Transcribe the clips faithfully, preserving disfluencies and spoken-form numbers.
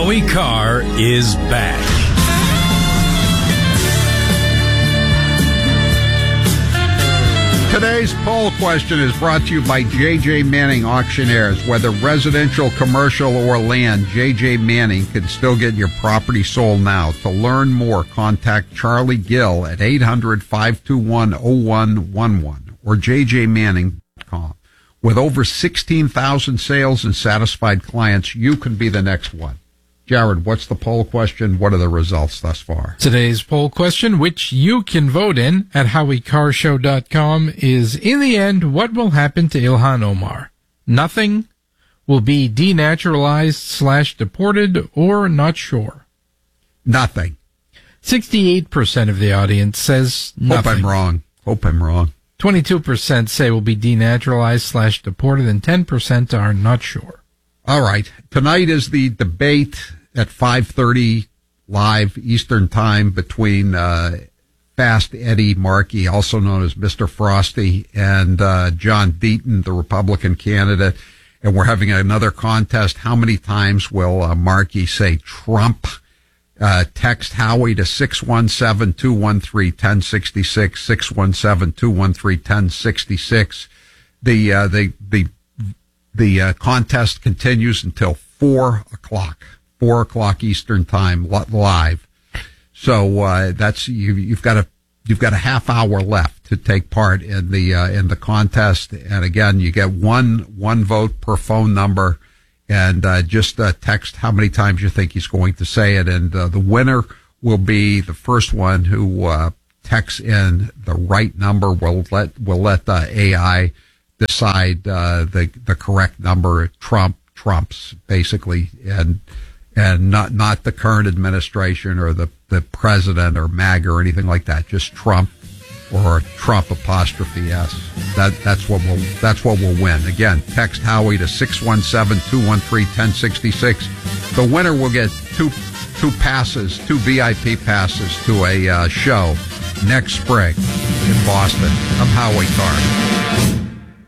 Howie Carr is back. Today's poll question is brought to you by J J. Manning Auctioneers. Whether residential, commercial, or land, J J. Manning can still get your property sold now. To learn more, contact Charlie Gill at eight hundred, five two one, oh one one one or j j manning dot com. With over sixteen thousand sales and satisfied clients, you can be the next one. Jared, what's the poll question? What are the results thus far? Today's poll question, which you can vote in at howie carr show dot com, is, in the end, what will happen to Ilhan Omar? Nothing, will be denaturalized slash deported, or not sure? Nothing. sixty-eight percent of the audience says nothing. Hope I'm wrong. Hope I'm wrong. twenty-two percent say will be denaturalized slash deported, and ten percent are not sure. All right. Tonight is the debate at five thirty live Eastern Time between uh, Fast Eddie Markey, also known as Mister Frosty, and uh, John Deaton, the Republican candidate. And we're having another contest. How many times will uh, Markey say Trump? Uh, text Howie to six one seven, two one three, one oh six six, six one seven, two one three, one oh six six. The, uh, the, the, The uh, contest continues until four o'clock, four o'clock Eastern Time, live. So uh, that's you, you've got a you've got a half hour left to take part in the uh, in the contest. And again, you get one one vote per phone number, and uh, just uh, text how many times you think he's going to say it. And uh, the winner will be the first one who uh, texts in the right number. We'll let we'll let the A I decide uh, the the correct number. Trump trumps basically, and and not not the current administration or the the president or MAGA or anything like that. Just Trump or Trump apostrophe S. That that's what will that's what will win. Again, text Howie to six one seven, two one three, one oh six six. The winner will get two two passes, two V I P passes to a uh, show next spring in Boston. I'm Howie Carr.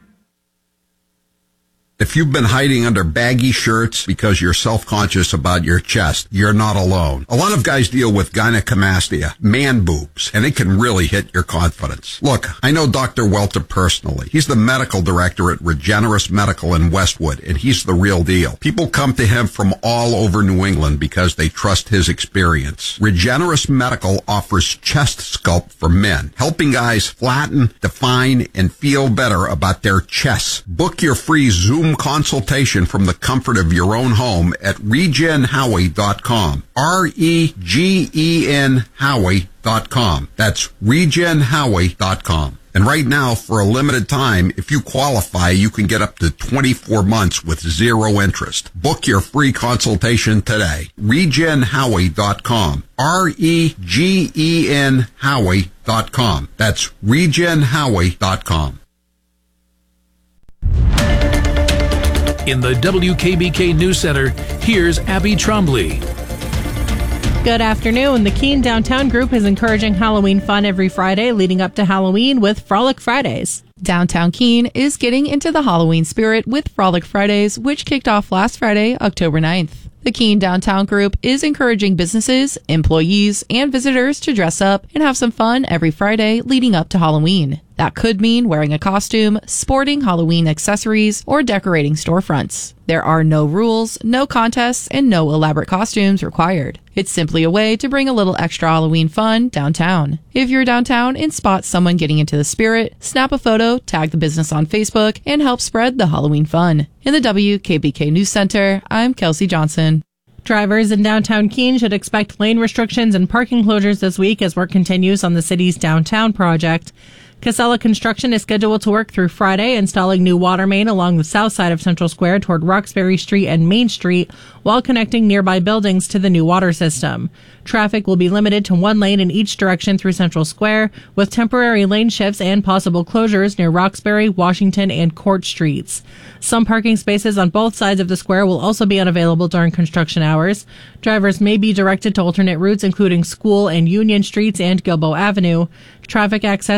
If you've been hiding under baggy shirts because you're self-conscious about your chest, you're not alone. A lot of guys deal with gynecomastia, man boobs, and it can really hit your confidence. Look, I know Doctor Welter personally. He's the medical director at Regenerous Medical in Westwood, and he's the real deal. People come to him from all over New England because they trust his experience. Regenerous Medical offers chest sculpt for men, helping guys flatten, define, and feel better about their chests. Book your free Zoom consultation from the comfort of your own home at regen howie dot com. R E G E N Howie dot com. That's regen howie dot com. And right now, for a limited time, if you qualify, you can get up to twenty-four months with zero interest. Book your free consultation today. regen howie dot com. R E G E N Howie dot com. That's regen howie dot com. In the W K B K News Center, here's Abby Trombley. Good afternoon. The Keene Downtown Group is encouraging Halloween fun every Friday leading up to Halloween with Frolic Fridays. Downtown Keene is getting into the Halloween spirit with Frolic Fridays, which kicked off last Friday, October ninth. The Keene Downtown Group is encouraging businesses, employees, and visitors to dress up and have some fun every Friday leading up to Halloween. That could mean wearing a costume, sporting Halloween accessories, or decorating storefronts. There are no rules, no contests, and no elaborate costumes required. It's simply a way to bring a little extra Halloween fun downtown. If you're downtown and spot someone getting into the spirit, snap a photo, tag the business on Facebook, and help spread the Halloween fun. In the W K B K News Center, I'm Kelsey Johnson. Drivers in downtown Keene should expect lane restrictions and parking closures this week as work continues on the city's downtown project. Casella Construction is scheduled to work through Friday, installing new water main along the south side of Central Square toward Roxbury Street and Main Street while connecting nearby buildings to the new water system. Traffic will be limited to one lane in each direction through Central Square, with temporary lane shifts and possible closures near Roxbury, Washington, and Court Streets. Some parking spaces on both sides of the square will also be unavailable during construction hours. Drivers may be directed to alternate routes, including School and Union Streets and Gilboa Avenue. Traffic access and parking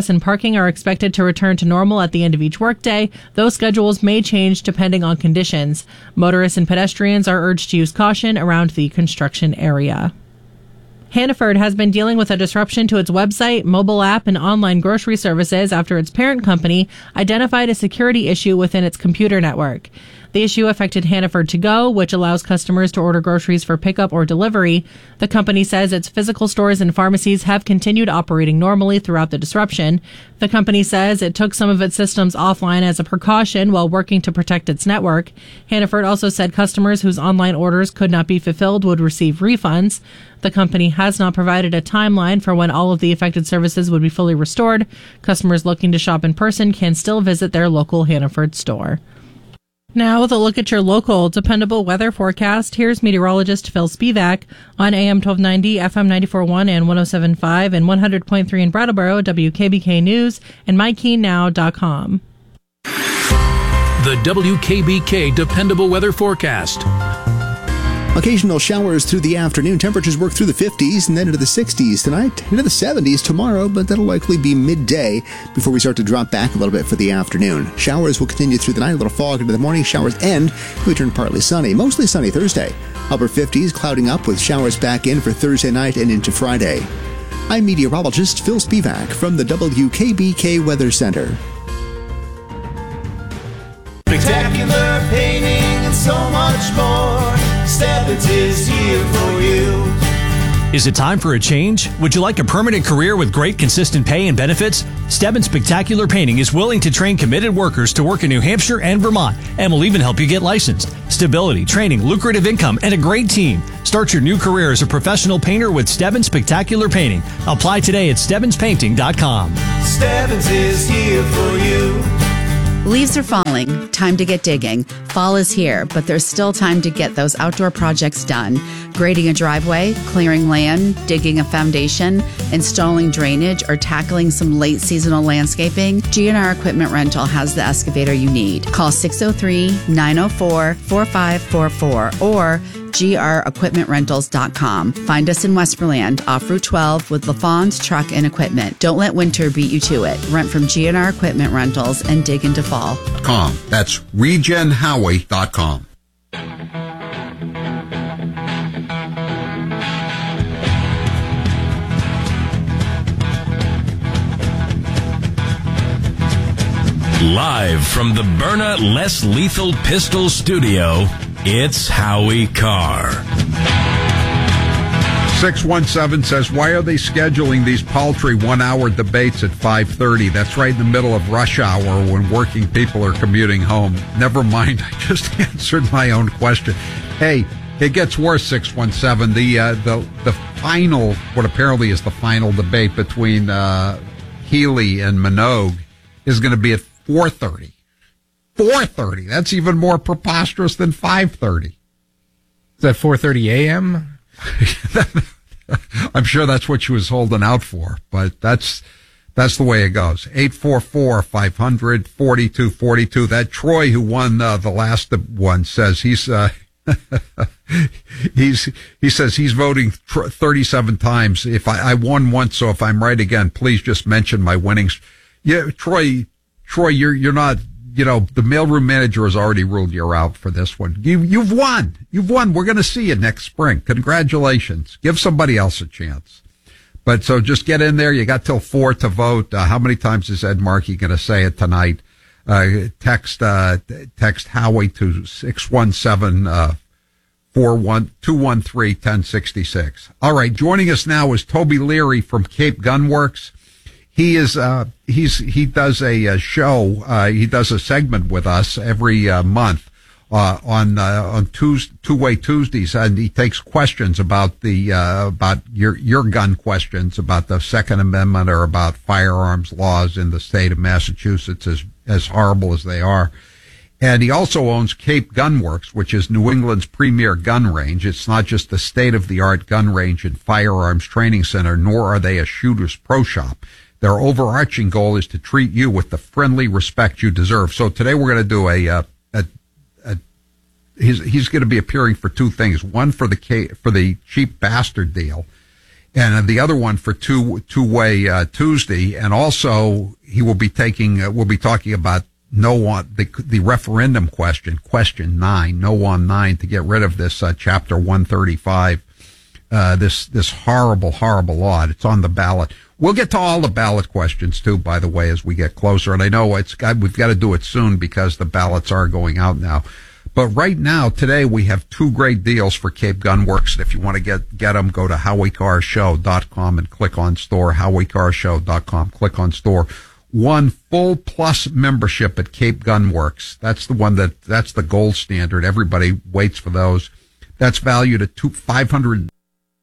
parking are expected to return to normal at the end of each workday. Those schedules may change depending on conditions. Motorists and pedestrians are urged to use caution around the construction area. Hannaford has been dealing with a disruption to its website, mobile app, and online grocery services after its parent company identified a security issue within its computer network. The issue affected Hannaford To Go, which allows customers to order groceries for pickup or delivery. The company says its physical stores and pharmacies have continued operating normally throughout the disruption. The company says it took some of its systems offline as a precaution while working to protect its network. Hannaford also said customers whose online orders could not be fulfilled would receive refunds. The company has not provided a timeline for when all of the affected services would be fully restored. Customers looking to shop in person can still visit their local Hannaford store. Now, with a look at your local dependable weather forecast, here's meteorologist Phil Spivak on A M twelve ninety, F M ninety-four point one and one oh seven point five and one hundred point three in Brattleboro, W K B K News, and my key now dot com. The W K B K Dependable Weather Forecast. Occasional showers through the afternoon. Temperatures work through the fifties and then into the sixties tonight, into the seventies tomorrow, but that'll likely be midday before we start to drop back a little bit for the afternoon. Showers will continue through the night, a little fog into the morning. Showers end, we turn partly sunny. Mostly sunny Thursday. Upper fifties, clouding up with showers back in for Thursday night and into Friday. I'm meteorologist Phil Spivak from the W K B K Weather Center. Spectacular painting and so much more. Stebbins is here for you. Is it time for a change? Would you like a permanent career with great consistent pay and benefits? Stebbins Spectacular Painting is willing to train committed workers to work in New Hampshire and Vermont, and will even help you get licensed. Stability, training, lucrative income, and a great team. Start your new career as a professional painter with Stebbins Spectacular Painting. Apply today at stebbins painting dot com. Stebbins is here for you. Leaves are falling. Time to get digging. Fall is here, but there's still time to get those outdoor projects done. Grading a driveway, clearing land, digging a foundation, installing drainage, or tackling some late seasonal landscaping, G and R Equipment Rental has the excavator you need. Call six oh three, nine oh four, four five four four or G R equipment rentals dot com. Find us in Westmoreland off Route twelve with LaFawn's Truck and Equipment. Don't let winter beat you to it. Rent from G and R Equipment Rentals and dig into fall. Com. That's regen howie dot com. Live from the Byrna Less Lethal Pistol Studio, it's Howie Carr. six one seven says, why are they scheduling these paltry one-hour debates at five thirty? That's right in the middle of rush hour when working people are commuting home. Never mind, I just answered my own question. Hey, it gets worse, six one seven. The, uh, the, the final, what apparently is the final debate between uh, Healy and Minogue is going to be at four thirty. four thirty. That's even more preposterous than five thirty. Is that four thirty a.m.? I'm sure that's what she was holding out for, but that's that's the way it goes. eight four four, five hundred, forty-two forty-two. That Troy who won uh, the last one says he's uh, he's he says he's voting thirty-seven times. If I, I won once, so if I'm right again, please just mention my winnings. Yeah, Troy, Troy, you're you're not. You know, the mailroom manager has already ruled you out for this one. You, you've won. You've won. We're going to see you next spring. Congratulations. Give somebody else a chance. But so just get in there. You got till four to vote. Uh, how many times is Ed Markey going to say it tonight? Uh, text, uh, text Howie to six one seven, uh, four one, two one three, one oh six six. All right. Joining us now is Toby Leary from Cape Gunworks. He is, uh, he's, he does a, a show, uh, he does a segment with us every, uh, month, uh, on, uh, on Tuesday, two-way Tuesdays, and he takes questions about the, uh, about your, your gun questions about the Second Amendment or about firearms laws in the state of Massachusetts, as, as horrible as they are. And he also owns Cape Gunworks, which is New England's premier gun range. It's not just the state-of-the-art gun range and firearms training center, nor are they a shooter's pro shop. Their overarching goal is to treat you with the friendly respect you deserve. So today we're going to do a, uh, a, a, he's, he's going to be appearing for two things. One for the, for the cheap bastard deal. and the other one for two two way uh, Tuesday. And also he will be taking uh, we'll be talking about no on the the referendum question, question nine, no on nine, to get rid of this uh, chapter one thirty-five, uh, this this horrible horrible law. It's on the ballot. We'll get to all the ballot questions too, by the way, as we get closer. And I know it's got, we've got to do it soon because the ballots are going out now. But right now, today, we have two great deals for Cape Gun Works. And if you want to get, get them, go to howie car show dot com and click on store, howie car show dot com, click on store. One full plus membership at Cape Gun Works. That's the one that, that's the gold standard. Everybody waits for those. That's valued at two, five hundred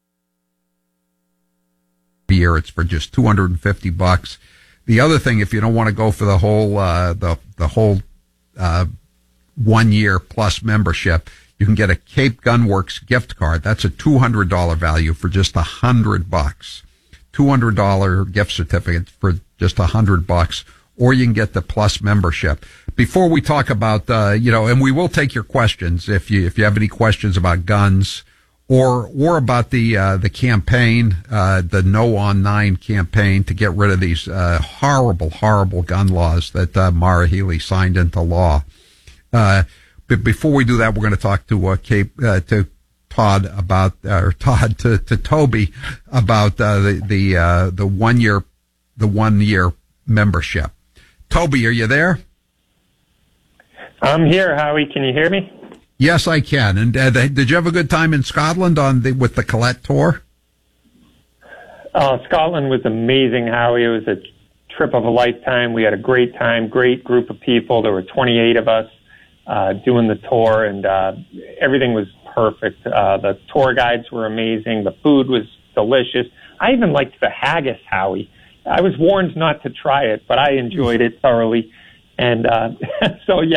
a year. It's for just two hundred fifty bucks. The other thing, if you don't want to go for the whole, uh, the, the whole, uh, one year plus membership, you can get a Cape Gun Works gift card. That's a two hundred dollars value for just a hundred bucks. two hundred dollars gift certificate for just a hundred bucks, or you can get the plus membership. Before we talk about, uh, you know, and we will take your questions if you, if you have any questions about guns, or, or about the, uh, the campaign, uh, the No on Nine campaign to get rid of these, uh, horrible, horrible gun laws that, uh, Maura Healey signed into law. Uh, but before we do that, we're going to talk to, uh, Cape, uh, to Todd about, uh, or Todd to, to Toby about, uh, the, the, uh, the one year, the one year membership. Toby, are you there? I'm here, Howie. Can you hear me? Yes, I can. And uh, did you have a good time in Scotland on the with the Colette tour? Uh, Scotland was amazing, Howie. It was a trip of a lifetime. We had a great time, great group of people. There were twenty-eight of us uh, doing the tour, and uh, everything was perfect. Uh, the tour guides were amazing. The food was delicious. I even liked the haggis, Howie. I was warned not to try it, but I enjoyed it thoroughly. And uh, so, yeah.